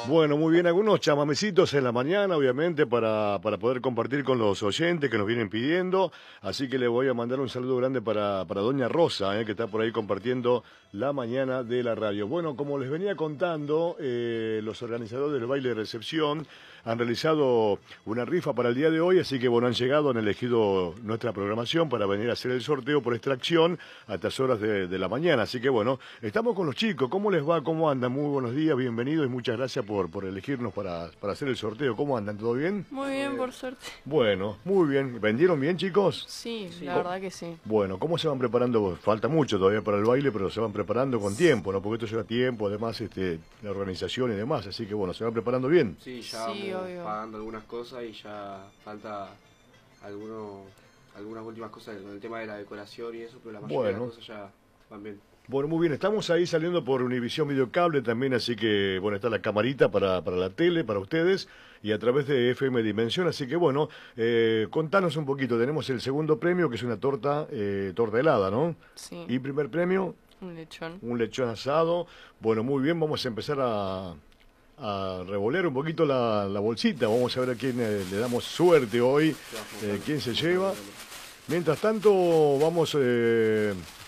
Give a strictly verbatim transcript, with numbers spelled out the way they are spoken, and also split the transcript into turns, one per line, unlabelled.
Bueno, muy bien, algunos chamamecitos en la mañana, obviamente, para, para poder compartir con los oyentes que nos vienen pidiendo. Así que le voy a mandar un saludo grande para, para Doña Rosa, eh, que está por ahí compartiendo la mañana de la radio. Bueno, como les venía contando, eh, los organizadores del baile de recepción han realizado una rifa para el día de hoy, así que bueno, han llegado, han elegido nuestra programación para venir a hacer el sorteo por extracción a estas horas de, de la mañana. Así que bueno, estamos con los chicos. ¿Cómo les va? ¿Cómo andan? Muy buenos días, bienvenidos y muchas gracias por, por elegirnos para, para hacer el sorteo. ¿Cómo andan? ¿Todo bien?
Muy bien, por suerte.
Bueno, muy bien. ¿Vendieron bien, chicos?
Sí,
Sí.
la verdad que sí.
Bueno, ¿cómo se van preparando? Falta mucho todavía para el baile, pero se van preparando con tiempo, ¿no? Porque esto lleva tiempo, además, este, la organización y demás. Así que bueno, se van preparando bien.
Sí, ya
Sí,
vamos
obvio.
pagando algunas cosas y ya falta alguno, algunas últimas cosas con el tema de la decoración y eso, pero la mayoría
Bueno.
de las cosas ya van bien.
Bueno, muy bien, estamos ahí saliendo por Univisión Videocable también, así que, bueno, está la camarita para, para la tele, para ustedes, y a través de F M Dimensión, así que, bueno, eh, contanos un poquito, tenemos el segundo premio, que es una torta, eh, torta helada, ¿no?
Sí,
Y primer premio,
un lechón.
un lechón asado. Bueno, muy bien, vamos a empezar a, a revolear un poquito la, la bolsita, vamos a ver a quién eh, le damos suerte hoy,
Ya vamos
eh,
dando-
quién se
vamos
lleva.
dando-
Mientras tanto, vamos eh,